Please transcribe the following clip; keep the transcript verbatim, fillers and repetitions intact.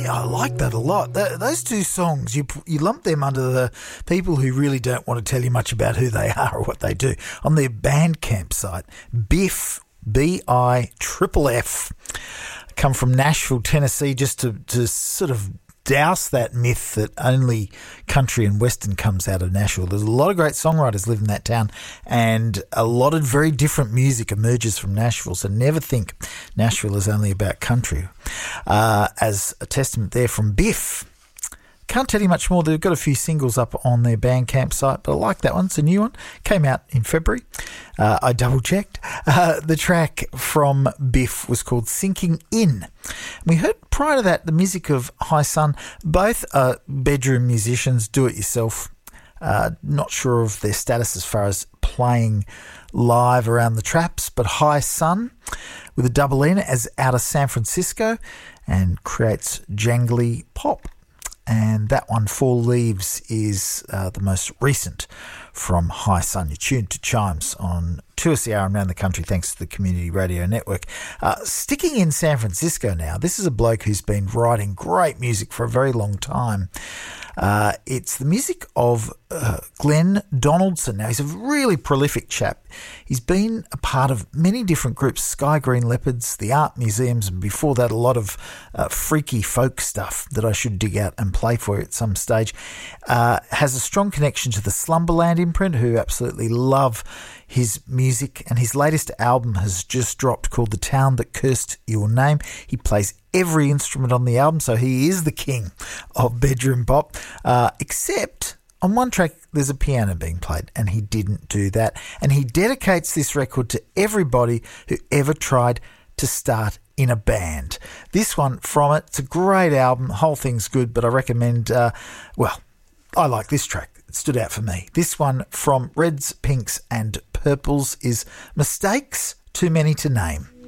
I like that a lot. Th- those two songs, you you lump them under the people who really don't want to tell you much about who they are or what they do. On their Bandcamp site, Biff, B I F F F, come from Nashville, Tennessee, just to, to sort of douse that myth that only country and western comes out of Nashville. There's a lot of great songwriters live in that town, and a lot of very different music emerges from Nashville, so never think Nashville is only about country. Uh, as a testament there from Biff. Can't tell you much more. They've got a few singles up on their Bandcamp site, but I like that one. It's a new one. Came out in February. Uh, I double-checked. Uh, the track from Biff was called Sinking In. We heard prior to that the music of High Sun. Both are bedroom musicians, do-it-yourself. Uh, not sure of their status as far as playing live around the traps, but High Sun with a double N as out of San Francisco and creates jangly pop. And that one, Four Leaves, is uh, the most recent from High Sun. You're tuned to Chimes on two S E R and around the country thanks to the Community Radio Network. Uh, sticking in San Francisco now, this is a bloke who's been writing great music for a very long time. Uh, it's the music of uh, Glenn Donaldson. Now, he's a really prolific chap. He's been a part of many different groups, Sky Green Leopards, the art museums, and before that a lot of uh, freaky folk stuff that I should dig out and play for you at some stage. Uh, has a strong connection to the Slumberland imprint, who absolutely love his music, and his latest album has just dropped called The Town That Cursed Your Name. He plays every instrument on the album, so he is the king of bedroom pop, uh, except on one track there's a piano being played, and he didn't do that. And he dedicates this record to everybody who ever tried to start in a band. This one from it, it's a great album, the whole thing's good, but I recommend, uh, well, I like this track. It stood out for me. This one from Reds, Pinks and Purples is Mistakes Too Many to Name.